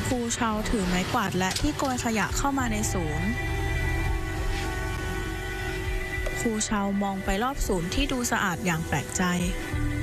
ครูเชาถือไม้กวาดและที่โกยขยะเข้ามาในศูนย์ครูเชามองไปรอบศูนย์ที่ดูสะอาดอย่างแปลกใจ